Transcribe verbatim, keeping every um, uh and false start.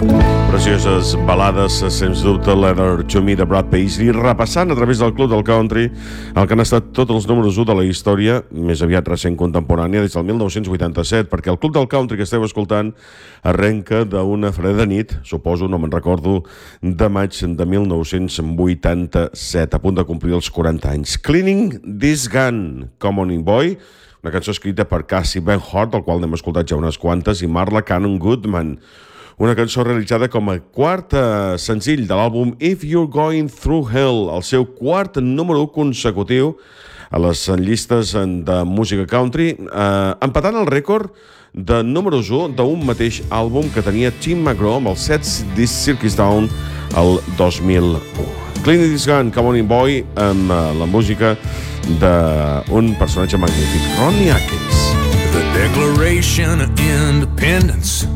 Precioses balades, sens dubte, Letter to Me de Brad Paisley, repassant a través del Club del Country el que han estat tots els números u de la història, més aviat recent contemporània, des del mil nou-cents vuitanta-set, perquè el Club del Country que esteu escoltant arrenca d'una freda nit, suposo, no me'n recordo, de maig de mil nou-cents vuitanta-set, a punt de complir els quaranta anys. Cleaning This Gun, Come On In Boy, una cançó escrita per Cassie Benhart, del qual n'hem escoltat ja unes quantes, i Marla Cannon Goodman, una cançó realitzada com a quart eh, senzill de l'àlbum If You're Going Through Hell, el seu quart número u consecutiu a les llistes de música country, eh, empatant el rècord de números u d'un mateix àlbum que tenia Tim McGraw amb el Set This Circus Down el dos mil u. Cleaning This Gun, Come On In Boy, amb uh, la música d'un personatge magnífic, Ronnie Atkins. The Declaration of Independence